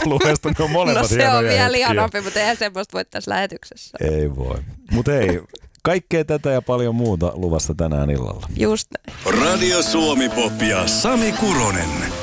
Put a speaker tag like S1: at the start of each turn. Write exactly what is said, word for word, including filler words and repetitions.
S1: jouluesta, ne on molemmat
S2: No se
S1: hienoja
S2: on vielä
S1: hetkiä.
S2: ihanompi, mutta eihän semmoista voi tässä lähetyksessä.
S1: Ei voi. Mutta hei, kaikkea tätä ja paljon muuta luvassa tänään illalla.
S2: Just näin.
S3: Radio Suomi Pop ja Sami Kuronen.